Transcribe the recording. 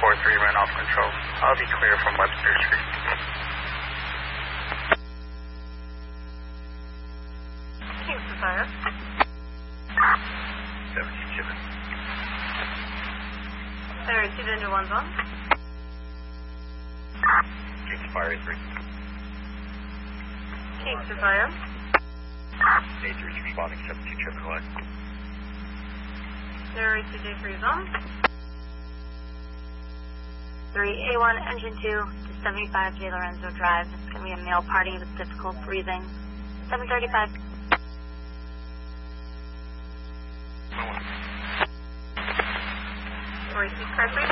43 ran off control. I'll be clear from Webster Street. Kingston Fire. 77. There, 2 Danger 1's on. Kingston Fire 3. Kingston Fire. 83 is responding, 17 Chevrolet Line. There, 2 J3's on. 3A1 Engine 2 to 75 J. Lorenzo Drive. It's going to be a male party with difficult breathing. 7:35. Or 6 car 3.